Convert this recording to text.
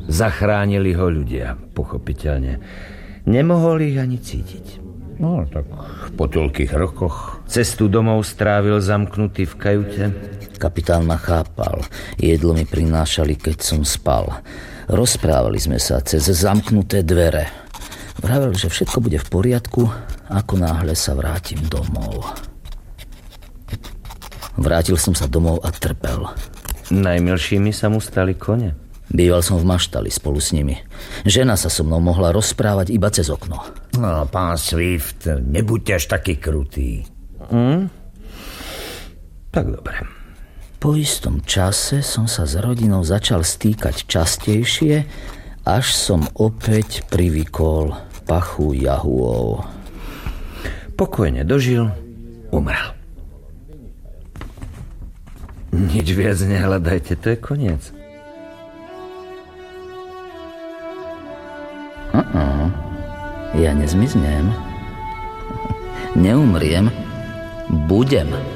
Zachránili ho ľudia, pochopiteľne. Nemohol ich ani cítiť. No, tak po toľkých rokoch. Cestu domov strávil zamknutý v kajute. Kapitán ma chápal. Jedlo mi prinášali, keď som spal. Rozprávali sme sa cez zamknuté dvere. Vravel, že všetko bude v poriadku, ako náhle sa vrátim domov. Vrátil som sa domov a trpel. Najmilšími sa mu stali kone. Býval som v maštali spolu s nimi. Žena sa so mnou mohla rozprávať iba cez okno. No, pán Swift, nebuďte až taký krutý. Tak dobre. Po istom čase som sa s rodinou začal stýkať častejšie, až som opäť privykol pachu jahuov. Pokojne dožil, umrel. Nič viac nehľadajte, to je koniec. Ja nezmiznem. Neumriem. Budem.